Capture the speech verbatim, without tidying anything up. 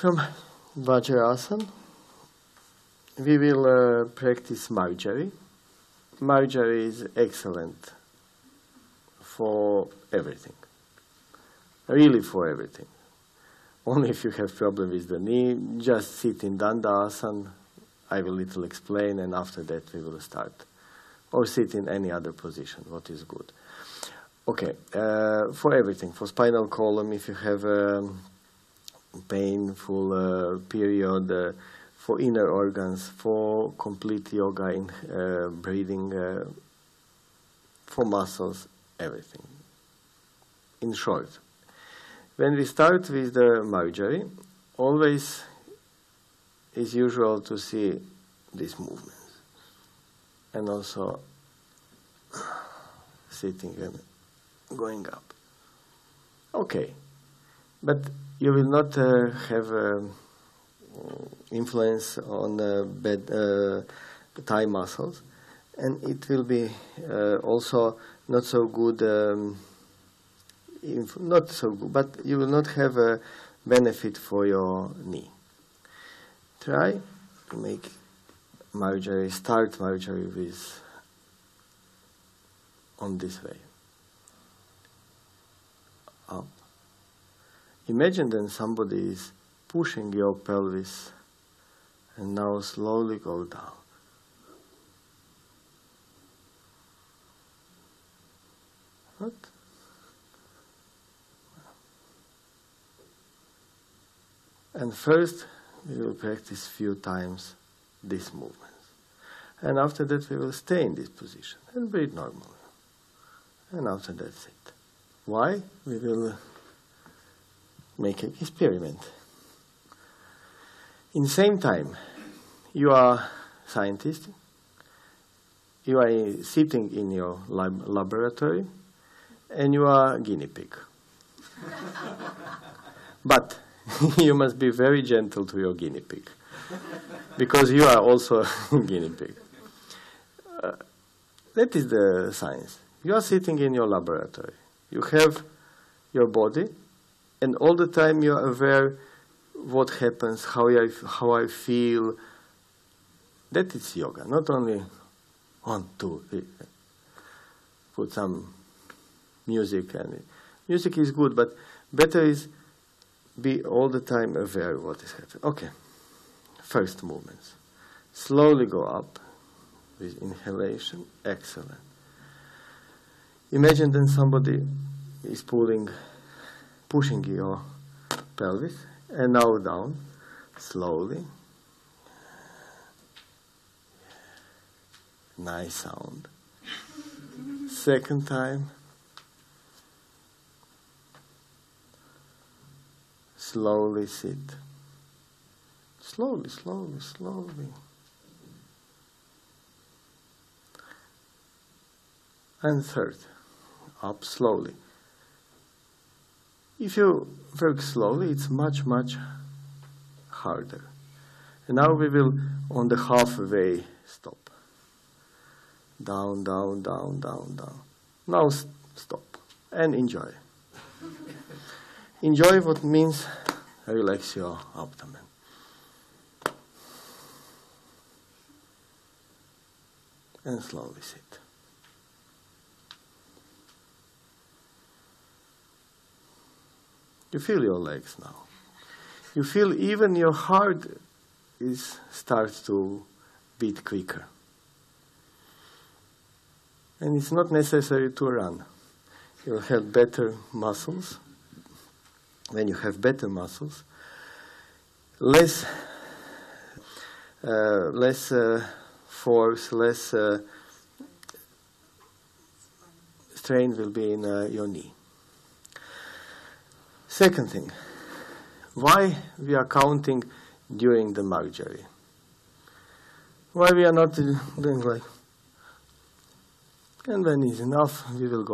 From Vajrasana, we will uh, practice Marjari. Marjari is excellent for everything, really for everything. Only if you have problem with the knee, just sit in Dandasana. I will little explain, and after that we will start. Or sit in any other position, what is good. Okay, uh, for everything, for spinal column, if you have a painful uh, period, uh, for inner organs, for complete yoga in uh, breathing, uh, for muscles, everything. In short, when we start with the Marjari, always is usual to see these movements. And also sitting and going up. Okay, but you will not uh, have uh, influence on uh, bed, uh, thigh muscles, and it will be uh, also not so good, um, inf not so good, but you will not have a benefit for your knee. Try to make Marjari, start Marjari with on this way. Up. Imagine then somebody is pushing your pelvis and now slowly go down. What? And first we will practice few times these movements. And after that we will stay in this position and breathe normally. And after that sit. Why? We will make an experiment. In the same time, you are scientist, you are sitting in your lab laboratory, and you are a guinea pig. But you must be very gentle to your guinea pig, because you are also a guinea pig. Uh, that is the science. You are sitting in your laboratory. You have your body, and all the time you are aware what happens, how I, how I feel. That is yoga, not only one, two, three. Put some music, and music is good, but better is be all the time aware of what is happening. Okay, first movements. Slowly go up with inhalation, excellent. Imagine then somebody is pulling, pushing your pelvis, and now down, slowly. Nice sound. Second time. Slowly sit. Slowly, slowly, slowly. And third, up slowly. If you work slowly, it's much, much harder. And now we will, on the halfway, stop. Down, down, down, down, down. Now st stop and enjoy. Enjoy what means relax your abdomen. And slowly sit. You feel your legs now. You feel even your heart is starts to beat quicker. And it's not necessary to run. You'll have better muscles. When you have better muscles, less, uh, less uh, force, less uh, strain will be in uh, your knee. Second thing, why we are counting during the Marjari? Why we are not doing like, and when it's enough, we will go.